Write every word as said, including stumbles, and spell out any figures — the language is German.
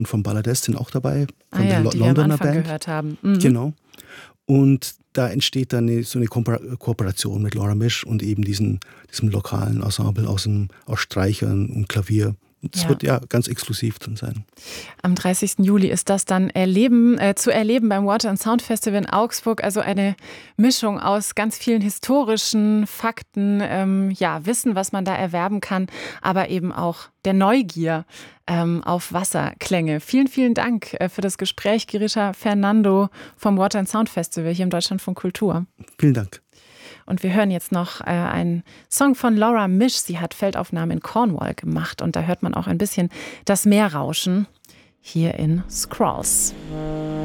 und vom Balladesk sind auch dabei, von ah, ja, der Lo- die wir am Londoner Anfang Band. gehört haben. Mhm. Genau. Und da entsteht dann eine, so eine Kooper- Kooperation mit Laura Misch und eben diesen, diesem lokalen Ensemble aus, dem, aus Streichern und Klavier. Es Ja. wird ja ganz exklusiv dann sein. Am dreißigsten Juli ist das dann erleben, äh, zu erleben beim Water and Sound Festival in Augsburg. Also eine Mischung aus ganz vielen historischen Fakten, ähm, ja, Wissen, was man da erwerben kann, aber eben auch der Neugier ähm, auf Wasserklänge. Vielen, vielen Dank äh, für das Gespräch, Girisha Fernando vom Water and Sound Festival hier im Deutschlandfunk Kultur. Vielen Dank. Und wir hören jetzt noch äh, einen Song von Laura Misch. Sie hat Feldaufnahmen in Cornwall gemacht und da hört man auch ein bisschen das Meer rauschen hier in Scrolls.